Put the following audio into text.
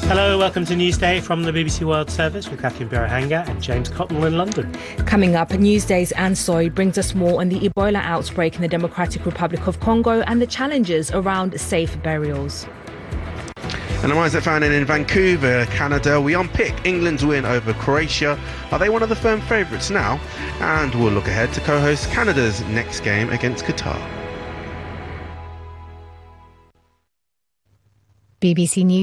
Hello, welcome to Newsday from the BBC World Service with Catherine Birahanga and James Cotnell in London. Coming up, Newsday's Anne Soy brings us more on the Ebola outbreak in the Democratic Republic of Congo and the challenges around safe burials. And I'm Isaac Fannin in Vancouver, Canada. We unpick England's win over Croatia. Are they one of the firm favourites now? And we'll look ahead to co-host Canada's next game against Qatar. BBC News.